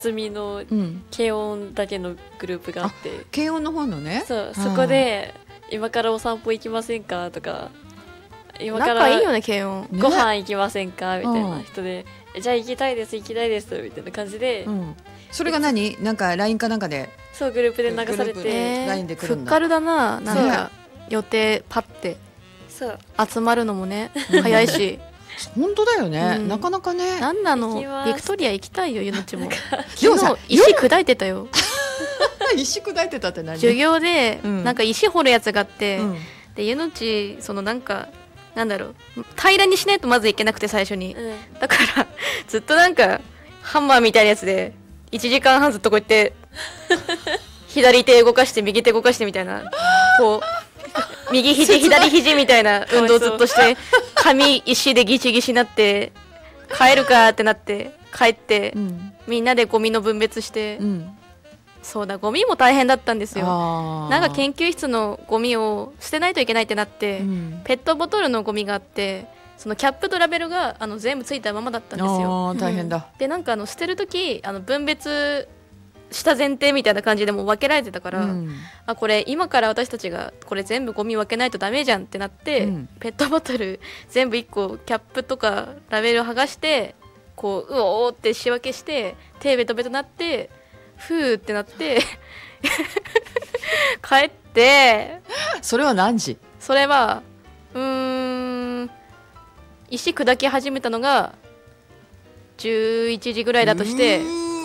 済みの軽音だけのグループがあって、 軽音の方のね、 そうそこで今からお散歩行きませんかとか、今から仲いいよね軽音、 ご飯行きませんかみたいな人で、じゃあ行きたいですみたいな感じで、 それがなんか LINE かなんかで、 そうグループで流されて、 LINE で来るんだ。 ふっかるだな、なんか予定パッてそう集まるのもね早いし本当だよね、なかなかね。 なんなの、ビクトリア行きたいよゆのちも。 でもさ、 石砕いてたよ石砕いてたって何？ 授業でなんか石掘るやつがあって、でゆのちそのなんかなんだろう、平らにしないとまずいけなくて最初に、だからずっとなんかハンマーみたいなやつで1時間半ずっとこうやって左手動かして右手動かしてみたいな、こう右肘左肘みたいな運動をずっとして、紙石でギシギシになって帰るかってなって帰って、みんなでゴミの分別して、そうだゴミも大変だったんですよ。なんか研究室のゴミを捨てないといけないってなって、ペットボトルのゴミがあって、そのキャップとラベルが全部ついたままだったんですよ。 大変だ。 でなんか捨てる時分別した前提みたいな感じでもう分けられてたから、これ今から私たちがこれ全部ゴミ分けないとダメじゃんってなって、ペットボトル全部1個キャップとかラベルを剥がして、こううおーって仕分けして手ベトベトなってふーってなって帰って。 それは何時？ それは石砕き始めたのが11時ぐらいだとして、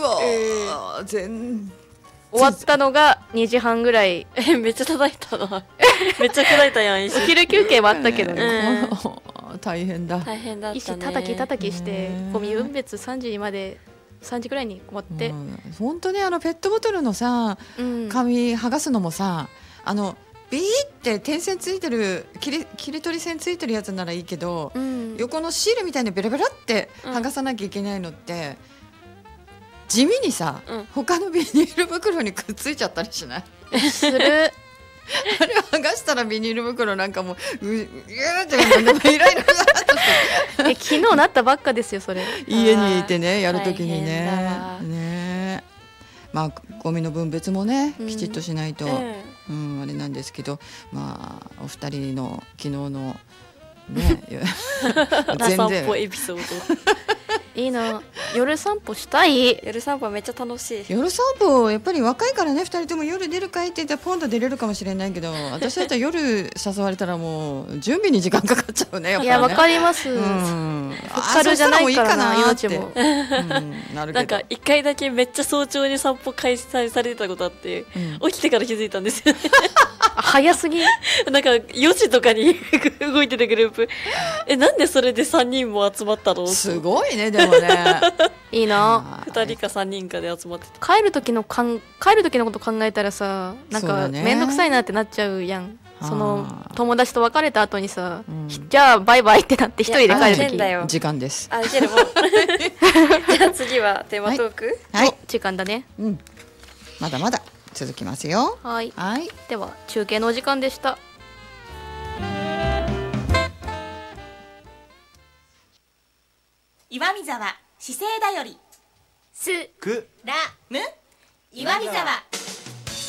終わったのが2時半ぐらい。 めっちゃ叩いたなめっちゃ砕いたやん石。 お昼休憩もあったけどね、 大変だ。 大変だったね。 石叩きしてゴミ分別3時まで3時ぐらいに終わって、 本当ねペットボトルのさ、紙剥がすのもさ、ビーって点線ついてる切り取り線ついてるやつならいいけど、横のシールみたいにベラベラって剥がさなきゃいけないのって、地味にさ、他のビニール袋にくっついちゃったりしない？ するあれ剥がしたらビニール袋なんかもううーってなんかイライラ昨日なったばっかですよそれ。 家にいてね、やるときにね。まあゴミの分別もねきちっとしないと、あれなんですけど、まあお二人の昨日のね全然散歩エピソードいいな。夜散歩したい。 夜散歩めっちゃ楽しい。 夜散歩やっぱり若いからね、2人とも夜出るかいって言ったらポンと出れるかもしれないけど、私だったら夜誘われたらもう準備に時間かかっちゃうね、やっぱりね。 いやわかります。ふっかるじゃないからな命も。 なんか1回だけめっちゃ早朝に散歩開催されてたことあって、起きてから気づいたんですよね早すぎなんか4時とかに動いてたグループ、なんでそれで3人も集まったの？ すごいね。でもねいいな。 2人か3人かで集まってた。 帰る時のこと考えたらさ、なんか面倒くさいなってなっちゃうやん。その友達と別れた後にさ、じゃあバイバイってなって一人で帰る時時間です。 いけるもじゃあ次はテーマトーク、 時間だね。 まだまだ続きますよ。 はい、では中継のお時間でした。 岩見沢資生だよりすくらむ岩見沢